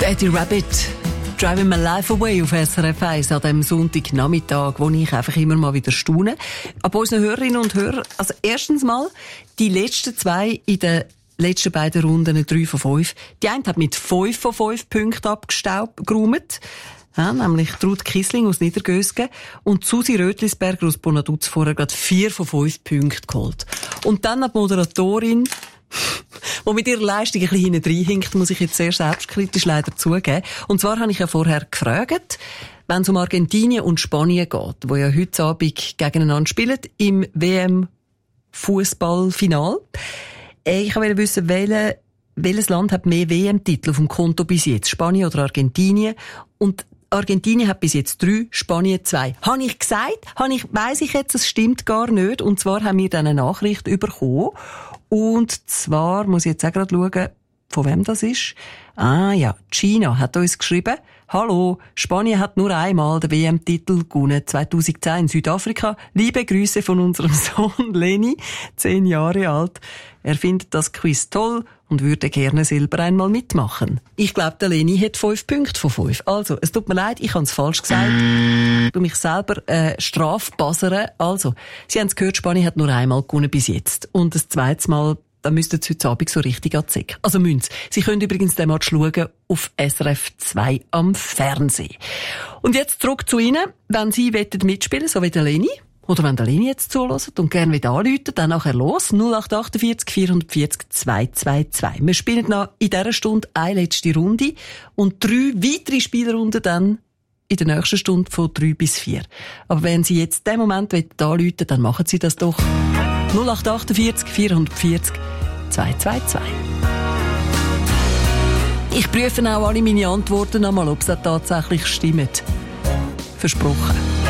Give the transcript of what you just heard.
Daddy Rabbit, Driving My Life Away auf SRF 1 an diesem Sonntagnachmittag, wo ich einfach immer mal wieder staune. Aber unseren Hörerinnen und Hörern, also erstens mal, die letzten zwei in den letzten beiden Runden 3 von 5. Die eine hat mit 5 von 5 Punkten abgeräumt. Ja, nämlich Ruth Kissling aus Niedergösgen und Susi Rötlisberger aus Bonaduz vorher gerade 4 von 5 Punkten geholt. Und dann hat die Moderatorin, die mit ihrer Leistung ein bisschen hinten reinhinkt, muss ich jetzt sehr selbstkritisch leider zugeben. Und zwar habe ich ja vorher gefragt, wenn es um Argentinien und Spanien geht, wo ja heute Abend gegeneinander spielen, im WM-Fußballfinal. Ich wollte wissen, welches Land hat mehr WM-Titel auf dem Konto bis jetzt? Spanien oder Argentinien? Und Argentinien hat bis jetzt 3, Spanien 2. Habe ich gesagt? Weiss ich jetzt, es stimmt gar nicht. Und zwar haben wir dann eine Nachricht bekommen. Und zwar, muss ich jetzt auch gerade schauen, von wem das ist. Ah ja, China hat uns geschrieben, hallo, Spanien hat nur einmal den WM-Titel gewonnen, 2010 in Südafrika. Liebe Grüße von unserem Sohn Leni, 10 Jahre alt. Er findet das Quiz toll und würde gerne selber einmal mitmachen. Ich glaube, der Leni hat 5 Punkte von 5. Also, es tut mir leid, ich habe es falsch gesagt. Ich mich selber strafbasern. Also, Sie haben es gehört, Spanien hat nur einmal gewonnen bis jetzt. Und das zweite Mal, da müssten Sie heute Abend so richtig anziehen. Also müssen Sie. Sie können übrigens den Match schauen auf SRF 2 am Fernsehen. Und jetzt zurück zu Ihnen. Wenn Sie mitspielen wollen, so wie der Leni, oder wenn der Leni jetzt zuhört und gerne wieder anrufen, dann nachher los. 0848 440 222. Wir spielen noch in dieser Stunde eine letzte Runde und 3 weitere Spielrunden dann in der nächsten Stunde von 3 bis 4. Aber wenn Sie jetzt in diesem Moment anrufen, dann machen Sie das doch. 0848 440 222. Ich prüfe auch alle meine Antworten einmal, ob sie tatsächlich stimmen. Versprochen.